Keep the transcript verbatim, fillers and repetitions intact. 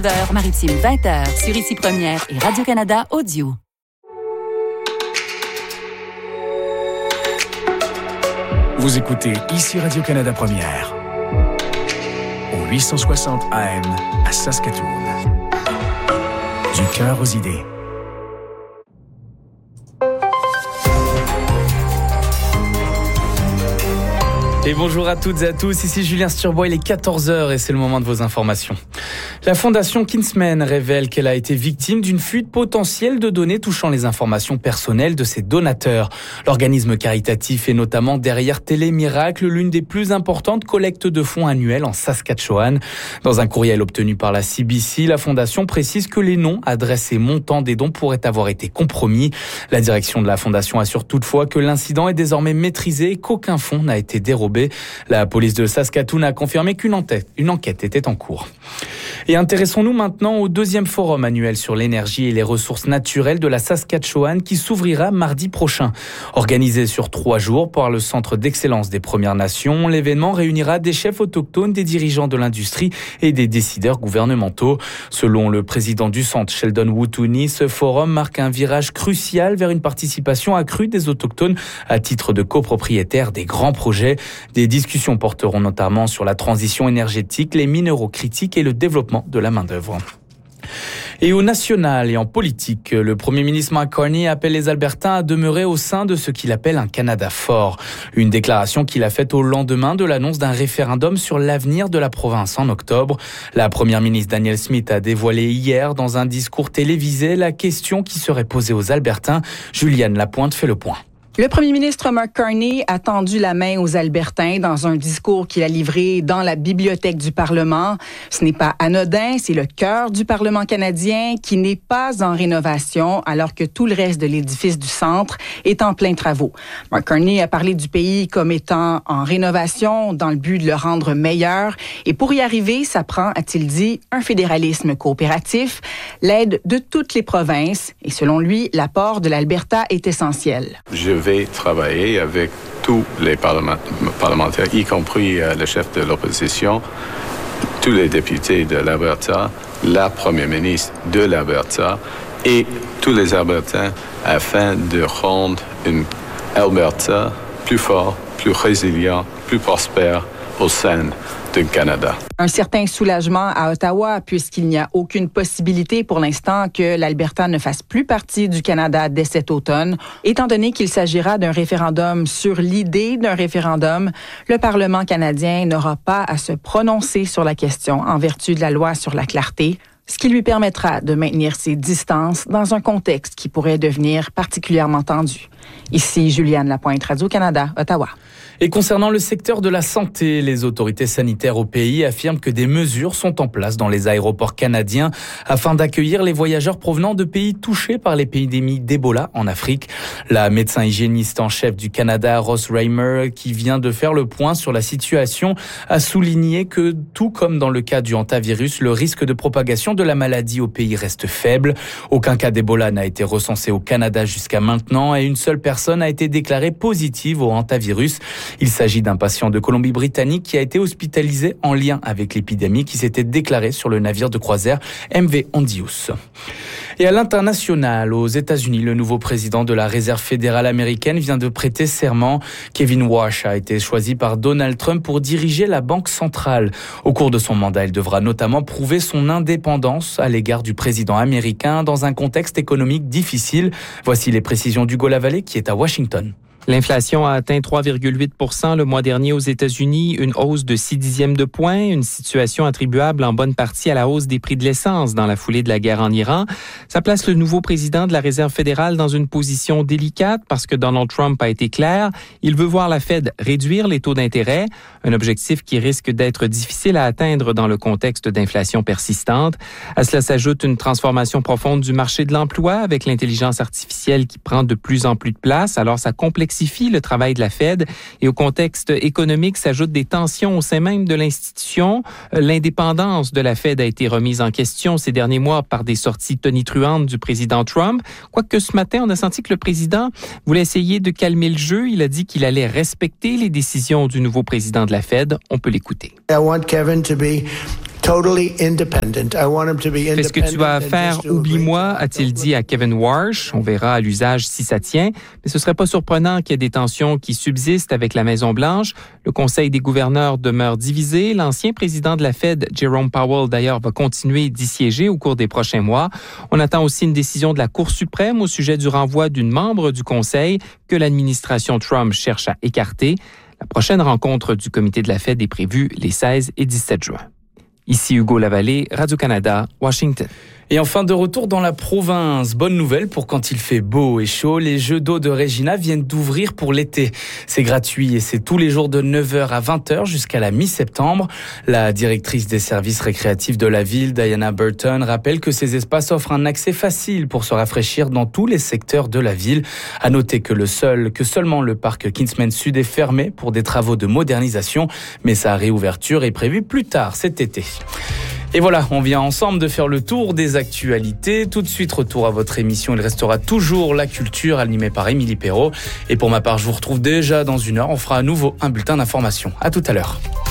Maritime vingt heures sur Ici Première et Radio-Canada Audio. Vous écoutez Ici Radio-Canada Première au huit cent soixante A M à Saskatoon. Du cœur aux idées. Et bonjour à toutes et à tous, ici Julien Sturbois, il est quatorze heures et c'est le moment de vos informations. La fondation Kinsmen révèle qu'elle a été victime d'une fuite potentielle de données touchant les informations personnelles de ses donateurs. L'organisme caritatif est notamment derrière Télémiracle, l'une des plus importantes collectes de fonds annuelles en Saskatchewan. Dans un courriel obtenu par la C B C, la fondation précise que les noms, adresses et montants des dons pourraient avoir été compromis. La direction de la fondation assure toutefois que l'incident est désormais maîtrisé et qu'aucun fonds n'a été dérobé. La police de Saskatoon a confirmé qu'une enquête, une enquête était en cours. Et intéressons-nous maintenant au deuxième forum annuel sur l'énergie et les ressources naturelles de la Saskatchewan qui s'ouvrira mardi prochain. Organisé sur trois jours par le Centre d'excellence des Premières Nations, l'événement réunira des chefs autochtones, des dirigeants de l'industrie et des décideurs gouvernementaux. Selon le président du centre, Sheldon Wutuni, ce forum marque un virage crucial vers une participation accrue des autochtones à titre de copropriétaires des grands projets. Des discussions porteront notamment sur la transition énergétique, les minéraux critiques et le développement de la main-d'œuvre. Et au national et en politique, le Premier ministre Mark Carney appelle les Albertains à demeurer au sein de ce qu'il appelle un Canada fort. Une déclaration qu'il a faite au lendemain de l'annonce d'un référendum sur l'avenir de la province en octobre. La Première ministre Danielle Smith a dévoilé hier dans un discours télévisé la question qui serait posée aux Albertains. Juliane Lapointe fait le point. Le premier ministre Mark Carney a tendu la main aux Albertains dans un discours qu'il a livré dans la bibliothèque du Parlement. Ce n'est pas anodin, c'est le cœur du Parlement canadien qui n'est pas en rénovation alors que tout le reste de l'édifice du centre est en plein travaux. Mark Carney a parlé du pays comme étant en rénovation dans le but de le rendre meilleur. Et pour y arriver, ça prend, a-t-il dit, un fédéralisme coopératif, l'aide de toutes les provinces. Et selon lui, l'apport de l'Alberta est essentiel. Je vais travailler avec tous les parlementaires, y compris euh, le chef de l'opposition, tous les députés de l'Alberta, la première ministre de l'Alberta et tous les Albertains afin de rendre une Alberta plus forte, plus résilient, plus prospère au sein du Canada. Un certain soulagement à Ottawa puisqu'il n'y a aucune possibilité pour l'instant que l'Alberta ne fasse plus partie du Canada dès cet automne. Étant donné qu'il s'agira d'un référendum sur l'idée d'un référendum, le Parlement canadien n'aura pas à se prononcer sur la question en vertu de la loi sur la clarté, ce qui lui permettra de maintenir ses distances dans un contexte qui pourrait devenir particulièrement tendu. Ici Juliane Lapointe, Radio-Canada, Ottawa. Et concernant le secteur de la santé, les autorités sanitaires au pays affirment que des mesures sont en place dans les aéroports canadiens afin d'accueillir les voyageurs provenant de pays touchés par l'épidémie d'Ebola en Afrique. La médecin hygiéniste en chef du Canada, Ross Reimer, qui vient de faire le point sur la situation, a souligné que, tout comme dans le cas du hantavirus, le risque de propagation de la maladie au pays reste faible. Aucun cas d'Ebola n'a été recensé au Canada jusqu'à maintenant et une seule personne a été déclarée positive au hantavirus. Il s'agit d'un patient de Colombie-Britannique qui a été hospitalisé en lien avec l'épidémie qui s'était déclarée sur le navire de croisière M V Hondius. Et à l'international, aux États-Unis, le nouveau président de la Réserve fédérale américaine vient de prêter serment. Kevin Warsh a été choisi par Donald Trump pour diriger la Banque centrale. Au cours de son mandat, il devra notamment prouver son indépendance à l'égard du président américain dans un contexte économique difficile. Voici les précisions d'Hugo Lavallée qui est à Washington. L'inflation a atteint trois virgule huit pour cent le mois dernier aux États-Unis, une hausse de six dixièmes de point, une situation attribuable en bonne partie à la hausse des prix de l'essence dans la foulée de la guerre en Iran. Ça place le nouveau président de la Réserve fédérale dans une position délicate parce que Donald Trump a été clair. Il veut voir la Fed réduire les taux d'intérêt, un objectif qui risque d'être difficile à atteindre dans le contexte d'inflation persistante. À cela s'ajoute une transformation profonde du marché de l'emploi avec l'intelligence artificielle qui prend de plus en plus de place. Alors ça complexifie le travail de la Fed et au contexte économique s'ajoutent des tensions au sein même de l'institution. L'indépendance de la Fed a été remise en question ces derniers mois par des sorties tonitruantes du président Trump. Quoique ce matin, on a senti que le président voulait essayer de calmer le jeu. Il a dit qu'il allait respecter les décisions du nouveau président de la Fed. On peut l'écouter. I want Kevin to be Fais ce que tu as à faire, oublie-moi, a-t-il dit à Kevin Warsh. On verra à l'usage si ça tient. Mais ce ne serait pas surprenant qu'il y ait des tensions qui subsistent avec la Maison-Blanche. Le Conseil des gouverneurs demeure divisé. L'ancien président de la Fed, Jerome Powell, d'ailleurs, va continuer d'y siéger au cours des prochains mois. On attend aussi une décision de la Cour suprême au sujet du renvoi d'une membre du Conseil que l'administration Trump cherche à écarter. La prochaine rencontre du comité de la Fed est prévue les seize et dix-sept juin. Ici Hugo Lavallée, Radio-Canada, Washington. Et enfin, de retour dans la province, bonne nouvelle pour quand il fait beau et chaud, les jeux d'eau de Regina viennent d'ouvrir pour l'été. C'est gratuit et c'est tous les jours de neuf heures à vingt heures jusqu'à la mi-septembre. La directrice des services récréatifs de la ville, Diana Burton, rappelle que ces espaces offrent un accès facile pour se rafraîchir dans tous les secteurs de la ville. À noter que le seul, que seulement le parc Kinsman Sud est fermé pour des travaux de modernisation, mais sa réouverture est prévue plus tard cet été. Et voilà, on vient ensemble de faire le tour des actualités. Tout de suite, retour à votre émission. Il restera toujours la culture animée par Émilie Perrault. Et pour ma part, je vous retrouve déjà dans une heure. On fera à nouveau un bulletin d'information. À tout à l'heure.